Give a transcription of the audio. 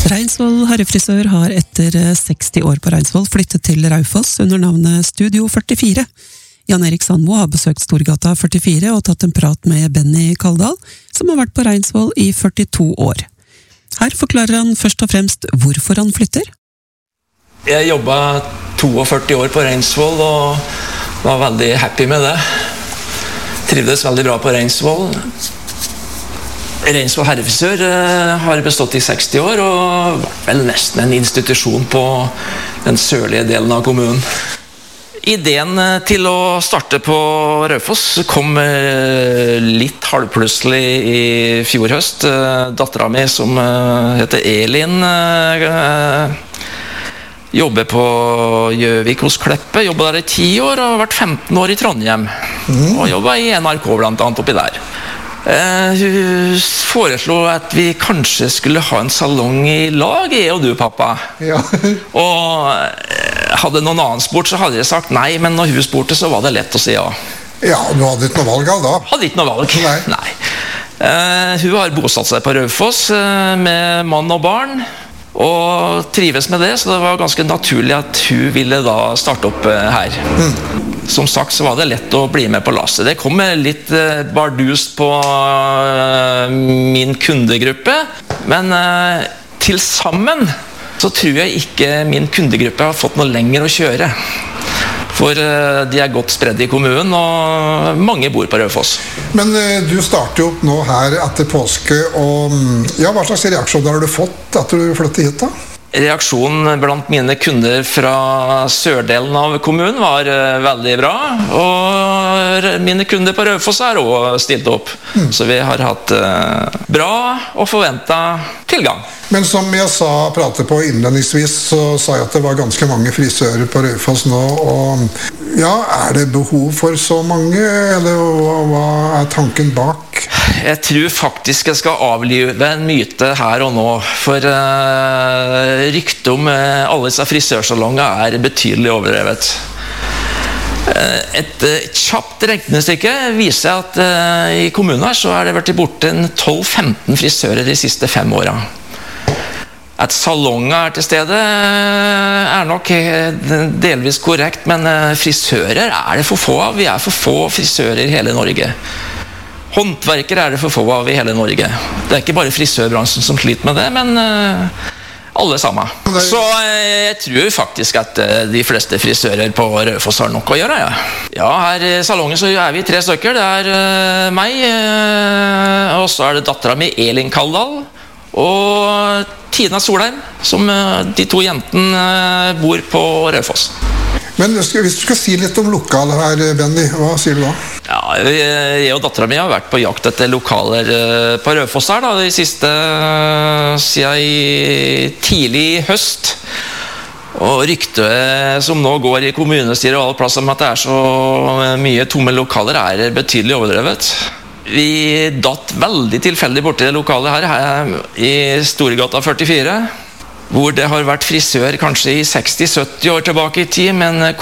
Reinsvoll herrefrisør har etter 60 år på Reinsvoll flyttet til Raufoss under navnet Studio 44. Jan Erik Sandmo har besøkt Storgata 44 og tatt en prat med Benny Kaldal, som har vært på Reinsvoll i 42 år. Her forklarer han først og fremst hvorfor han flytter. Jeg jobbet 42 år på Reinsvoll og var veldig happy med det. Trivdes veldig bra på Reinsvoll. Reinsvoll herrefrisør har bestått i 60 år og vært vel nesten en institusjon på den sørlige delen av kommunen. Ideen til å starte på Raufoss kom litt halvplutselig i fjor høst. Datteren min, som heter Elin, jobber på Gjøvik hos Kleppe, jobbet der i 10 år og har vært 15 år i Trondheim. Og jobbet i NRK blant annet oppi der. Hun foreslo at vi kanskje skulle ha en salong i lag, jeg og du, pappa. Ja. Og hadde noen annen spurt, så hadde jeg sagt nei, men når hun spurte, så var det lett å si ja. Ja, du hadde ikke noe valg av da? Hadde ikke noe valg, nei. Hun har bosatt seg på Raufoss med mann og barn, og trives med det, så det var ganske naturlig at hun ville da starte opp her. Som sagt så var det lett å bli med på lasset. Det kom litt bardust på min kundegruppe, men til sammen så tror jeg ikke min kundegruppe har fått noe lenger å kjøre. For de er godt spredd i kommunen, og mange bor på Raufoss. Men du starter jo opp nå her etter påske, og ja, hva slags reaksjoner har du fått etter du flyttet hit da? Reaksjonen blant mine kunder fra sørdelen av kommunen var veldig bra, og mine kunder på Raufoss har også stilt opp. Så vi har hatt bra og forventet tilgang. Men som jeg pratet på innledningsvis, så sa jeg at det var ganske mange frisører på Raufoss nå, og ja, er det behov for så mange, eller hva er tanken bak? Jeg tror faktisk jeg skal avlive en myte her og nå, for ryktet om alle disse frisørsalonger er betydelig overdrevet. Et kjapt regnestykke viser at i kommunen her så er det vært borte 12-15 frisører de siste 5 årene. At salonger er til stede er nok delvis korrekt, men frisører er det for få av. Vi er for få frisører i hele Norge. Håndverkere er det for få av i hele Norge. Det er ikke bare frisørbransjen som sliter med det, men alle sammen. Så jeg tror faktisk at de fleste frisører på Raufoss har nok å gjøre. Ja, her i salongen så er vi 3 stykker. Det er meg, og så er det datteren min Elin Kaldal, og Tina Solheim, som de 2 jentene bor på Raufoss. Men hvis du skal si litt om lokalet her, Benny, hva sier du da? Ja, jeg og datteren min har vært på jakt etter lokaler på Raufoss her da, de siste siden i tidlig høst. Og ryktet som nå går i kommunestyret og alle plasser om at det er så mye tomme lokaler er betydelig overdrevet. Vi datt veldig tilfeldig borti det lokalet her i Storgata 44, hvor det har vært frisør kanskje i 60-70 år tilbake i tid, men